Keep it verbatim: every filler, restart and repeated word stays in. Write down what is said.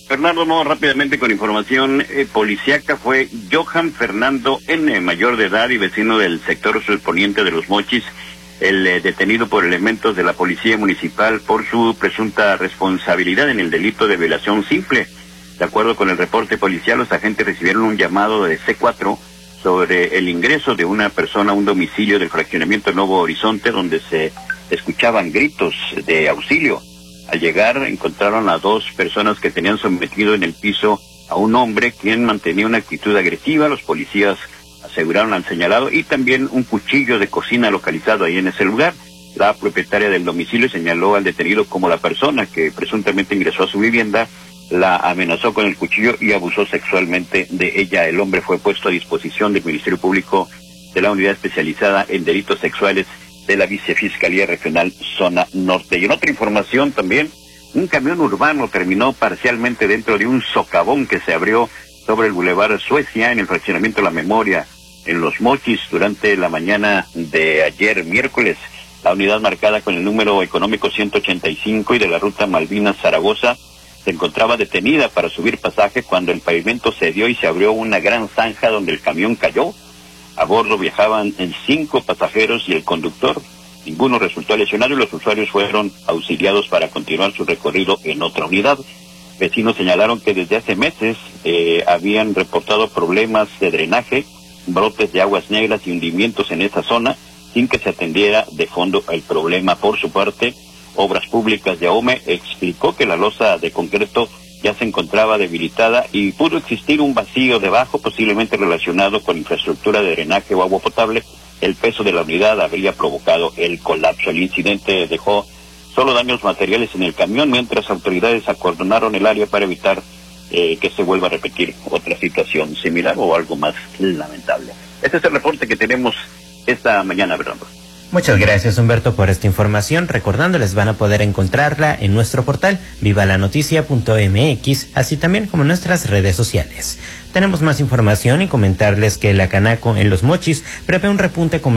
Fernando, no, rápidamente con información eh, policíaca, fue Johan Fernando N., mayor de edad y vecino del sector surponiente de Los Mochis, el eh, detenido por elementos de la Policía Municipal por su presunta responsabilidad en el delito de violación simple. De acuerdo con el reporte policial, los agentes recibieron un llamado de C cuatro sobre el ingreso de una persona a un domicilio del fraccionamiento Nuevo Horizonte, donde se escuchaban gritos de auxilio. Al llegar, encontraron a dos personas que tenían sometido en el piso a un hombre quien mantenía una actitud agresiva. Los policías aseguraron al señalado y también un cuchillo de cocina localizado ahí en ese lugar. La propietaria del domicilio señaló al detenido como la persona que presuntamente ingresó a su vivienda, la amenazó con el cuchillo y abusó sexualmente de ella. El hombre fue puesto a disposición del Ministerio Público de la Unidad Especializada en Delitos Sexuales de la Vicefiscalía Regional Zona Norte. Y en otra información también, un camión urbano terminó parcialmente dentro de un socavón que se abrió sobre el Boulevard Suecia en el fraccionamiento La Memoria, en Los Mochis, durante la mañana de ayer miércoles. La unidad, marcada con el número económico ciento ochenta y cinco y de la ruta Malvinas-Zaragoza, se encontraba detenida para subir pasaje cuando el pavimento cedió y se abrió una gran zanja donde el camión cayó. A bordo viajaban en cinco pasajeros y el conductor. Ninguno resultó lesionado y los usuarios fueron auxiliados para continuar su recorrido en otra unidad. Vecinos señalaron que desde hace meses eh, habían reportado problemas de drenaje, brotes de aguas negras y hundimientos en esa zona, sin que se atendiera de fondo el problema. Por su parte, Obras Públicas de AOME explicó que la losa de concreto ya se encontraba debilitada y pudo existir un vacío debajo, posiblemente relacionado con infraestructura de drenaje o agua potable. El peso de la unidad habría provocado el colapso. El incidente dejó solo daños materiales en el camión, mientras autoridades acordonaron el área para evitar eh, que se vuelva a repetir otra situación similar o algo más lamentable. Este es el reporte que tenemos esta mañana, Fernando. Muchas gracias, Humberto, por esta información. Recordándoles, van a poder encontrarla en nuestro portal viva la noticia punto m x, así también como en nuestras redes sociales. Tenemos más información y comentarles que la Canaco en Los Mochis prevé un repunte comercial